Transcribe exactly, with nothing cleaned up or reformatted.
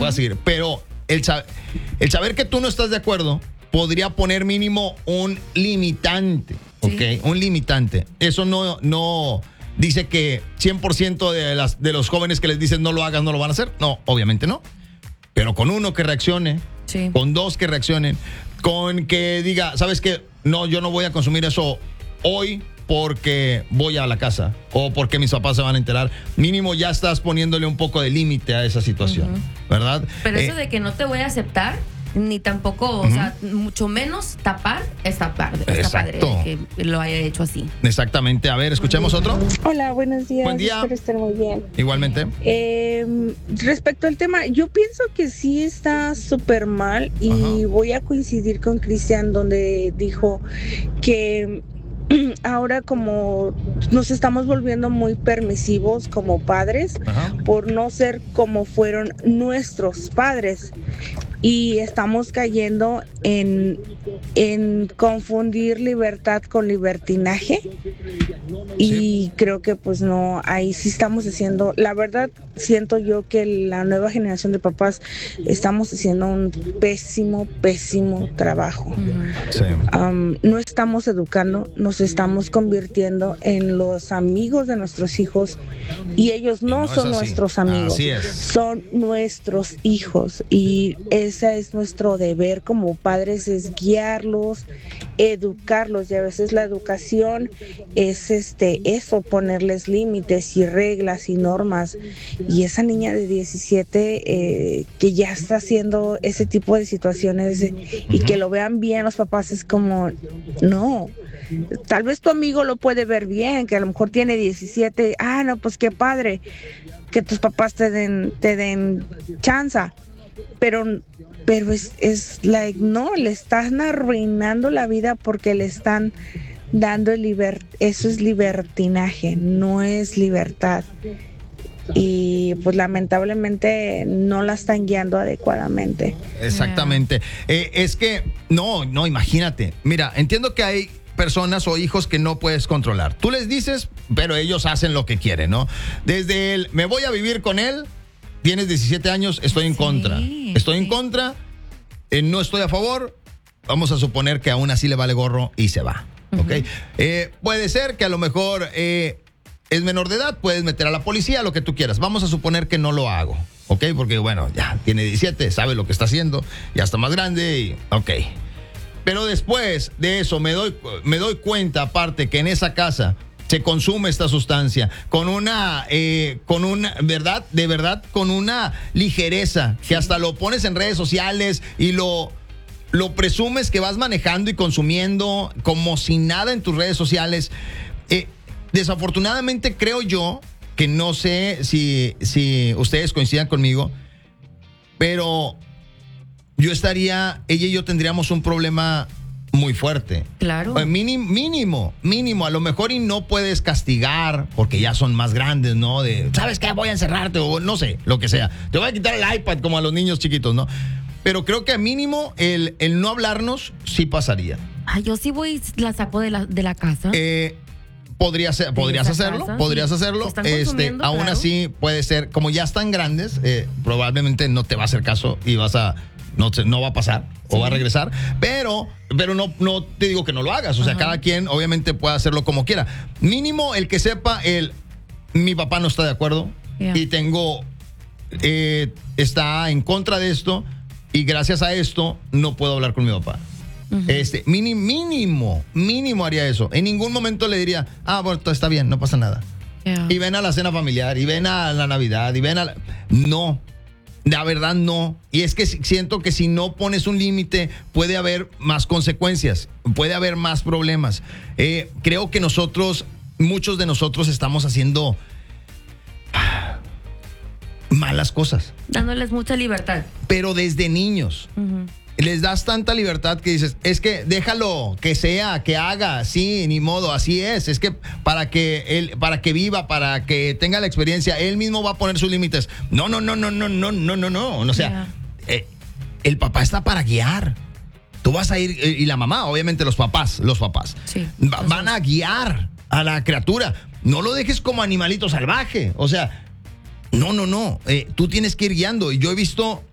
puedas seguir. Pero el, sab- el saber que tú no estás de acuerdo podría poner mínimo un limitante, ¿ok? Sí. Un limitante. Eso no, no dice que cien por ciento de, las, de los jóvenes que les dicen no lo hagas, no lo van a hacer. No, obviamente no. Pero con uno que reaccione, Sí. con dos que reaccionen, con que diga, ¿sabes qué? No, yo no voy a consumir eso hoy porque voy a la casa o porque mis papás se van a enterar. Mínimo ya estás poniéndole un poco de límite a esa situación, uh-huh. ¿verdad? Pero Eh, eso de que no te voy a aceptar, ni tampoco, uh-huh. o sea, mucho menos tapar, está padre. Está Exacto. padre que lo haya hecho así. Exactamente. A ver, escuchemos otro. Hola, buenos días. Buen día. Espero estar muy bien. Igualmente. Eh, respecto al tema, yo pienso que sí está súper mal y Ajá. voy a coincidir con Cristian donde dijo que ahora como nos estamos volviendo muy permisivos como padres Ajá. por no ser como fueron nuestros padres y estamos cayendo en, en confundir libertad con libertinaje y Sí. creo que pues no, ahí sí estamos haciendo, la verdad siento yo que la nueva generación de papás estamos haciendo un pésimo, pésimo trabajo. Uh-huh. Sí. Um, no estamos educando, nos estamos convirtiendo en los amigos de nuestros hijos y ellos no, no es son así. nuestros amigos, Así es. son nuestros hijos y ese es nuestro deber como padres, es guiarlos, educarlos y a veces la educación es este eso, ponerles límites y reglas y normas y esa niña de diecisiete eh, que ya está haciendo ese tipo de situaciones eh, y que lo vean bien los papás es como no, tal vez tu amigo lo puede ver bien, que a lo mejor tiene diecisiete, ah no, pues qué padre que tus papás te den te den chanza, pero pero es, es like, no, le están arruinando la vida porque le están dando el liber, eso es libertinaje, no es libertad. Y pues lamentablemente no la están guiando adecuadamente. Exactamente. Eh, es que, no, no, imagínate. Mira, entiendo que hay personas o hijos que no puedes controlar. Tú les dices, pero ellos hacen lo que quieren, ¿no? Desde el, me voy a vivir con él, tienes diecisiete años, estoy en Sí, contra. Estoy sí. en contra, eh, no estoy a favor, vamos a suponer que aún así le vale gorro y se va, ¿ok? Uh-huh. Eh, puede ser que a lo mejor eh, es menor de edad, puedes meter a la policía, lo que tú quieras. Vamos a suponer que no lo hago, ¿ok? Porque, bueno, ya tiene diecisiete, sabe lo que está haciendo, ya está más grande y, ok. Pero después de eso me doy, me doy cuenta, aparte, que en esa casa se consume esta sustancia con una, eh, con una, ¿verdad? De verdad, con una ligereza, que hasta lo pones en redes sociales y lo, lo presumes que vas manejando y consumiendo como si nada en tus redes sociales. Eh, desafortunadamente creo yo, que no sé si, si ustedes coincidan conmigo, pero yo estaría, ella y yo tendríamos un problema muy fuerte. Claro. Eh, Mínimo, mínimo, mínimo, a lo mejor y no puedes castigar porque ya son más grandes, ¿no? De, ¿sabes qué? Voy a encerrarte o no sé, lo que sea. Te voy a quitar el iPad como a los niños chiquitos, ¿no? Pero creo que a mínimo el, el no hablarnos sí pasaría. Ay, yo sí voy, la saco de la, de la casa. Eh, podría ser, podrías esa hacerlo, casa, podrías sí. hacerlo. Se están Este, consumiendo, aún claro. así puede ser, como ya están grandes, eh, probablemente no te va a hacer caso y vas a, no, te- no va a pasar o Sí. va a regresar, pero, pero no, no te digo que no lo hagas. O sea, Ajá. cada quien obviamente puede hacerlo como quiera. Mínimo el que sepa el, mi papá no está de acuerdo Yeah. y tengo, eh, está en contra de esto y gracias a esto no puedo hablar con mi papá. Uh-huh. Este, mini- mínimo, mínimo haría eso. En ningún momento le diría, ah, bueno, todo está bien, no pasa nada. Yeah. Y ven a la cena familiar, y ven a la Navidad, y ven a la... No, la verdad no. Y es que si- siento que si no pones un límite, puede haber más consecuencias, puede haber más problemas. Eh, creo que nosotros, muchos de nosotros estamos haciendo ah, malas cosas, Dándoles mucha libertad. pero desde niños. Uh-huh. Les das tanta libertad que dices, es que déjalo, que sea, que haga, sí, ni modo, así es. Es que para que él, para que viva, para que tenga la experiencia, él mismo va a poner sus límites. No, no, no, no, no, no, no, no, no. O sea, Yeah. eh, el papá está para guiar. Tú vas a ir, eh, y la mamá, obviamente los papás, los papás, Sí. va- van a guiar a la criatura. No lo dejes como animalito salvaje. O sea, no, no, no. Eh, tú tienes que ir guiando. Y yo he visto